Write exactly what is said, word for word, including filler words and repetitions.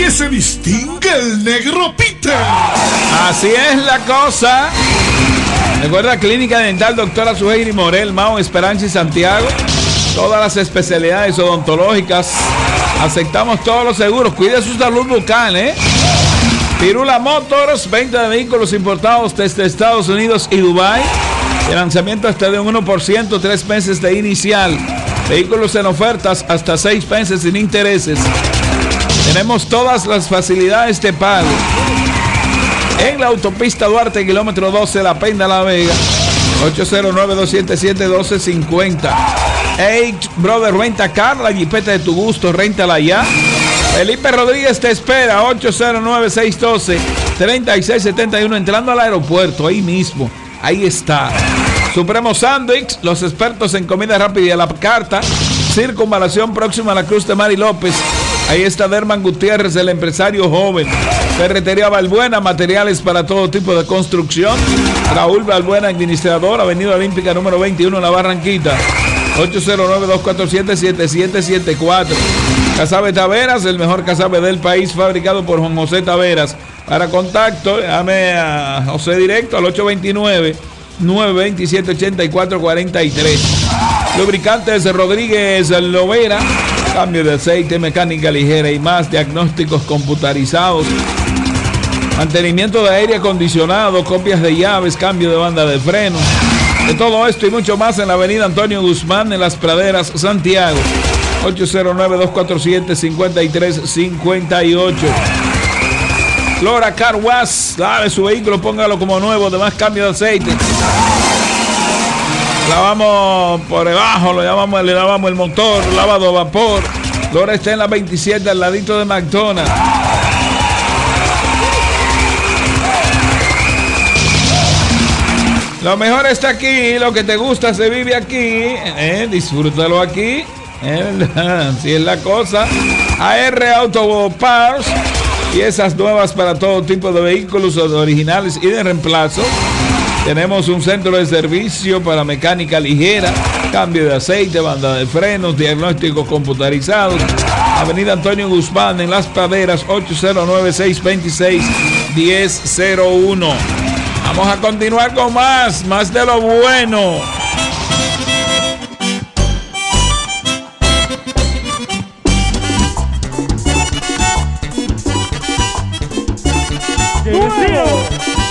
que se distingue el negro Peter. Así es la cosa. Recuerda, Clínica Dental Doctora Suheiri Morel, Mao, Esperanza y Santiago. Todas las especialidades odontológicas. Aceptamos todos los seguros. Cuide su salud bucal, ¿eh? Pirula Motors, venta de vehículos importados desde Estados Unidos y Dubái. Financiamiento hasta de un uno por ciento, tres meses de inicial. Vehículos en ofertas hasta seis meses sin intereses. Tenemos todas las facilidades de pago. En la autopista Duarte, kilómetro doce, La Penda, La Vega. ocho cero nueve, dos siete siete, uno dos cinco cero. Hey, brother, renta car, la jipeta de tu gusto, réntala ya. Felipe Rodríguez te espera, ocho cero nueve, seis uno dos, tres seis siete uno, entrando al aeropuerto, ahí mismo, ahí está. Supremo Sandwich, los expertos en comida rápida y a la carta. Circunvalación próxima a la Cruz de Mari López. Ahí está Derman Gutiérrez, el empresario joven. Ferretería Balbuena, materiales para todo tipo de construcción. Raúl Balbuena, administrador, Avenida Olímpica número veintiuno en La Barranquita. ocho cero nueve, dos cuatro siete, siete siete siete cuatro. Casabe Taveras, el mejor casabe del país, fabricado por Juan José Taveras. Para contacto, llame a José directo al ocho dos nueve, nueve dos siete, ocho cuatro cuatro tres. Lubricantes Rodríguez Lovera, cambio de aceite, mecánica ligera y más, diagnósticos computarizados, mantenimiento de aire acondicionado, copias de llaves, cambio de banda de freno. De todo esto y mucho más en la avenida Antonio Guzmán, en Las Praderas, Santiago. ocho cero nueve, dos cuatro siete, cinco tres cinco ocho. Flora Car Wash, lave su vehículo, póngalo como nuevo, además cambio de aceite. Lavamos por debajo, lo llamamos, le lavamos el motor, lavado a vapor. Flora está en la veintisiete, al ladito de McDonald's. Lo mejor está aquí, lo que te gusta se vive aquí, eh, disfrútalo aquí, eh, así es la cosa. A R Auto Parts, piezas nuevas para todo tipo de vehículos originales y de reemplazo. Tenemos un centro de servicio para mecánica ligera, cambio de aceite, banda de frenos, diagnósticos computarizados. Avenida Antonio Guzmán en Las Praderas, ocho cero nueve, seis dos seis, uno cero cero uno. Vamos a continuar con más, más de lo bueno. Bueno.